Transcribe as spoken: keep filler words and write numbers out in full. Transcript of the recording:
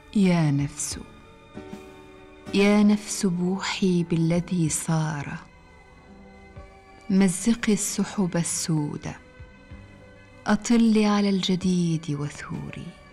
يا نفس، يا نفس بوحي بالذي صار، مزقي السحب السود، أطلي على الجديد وثوري.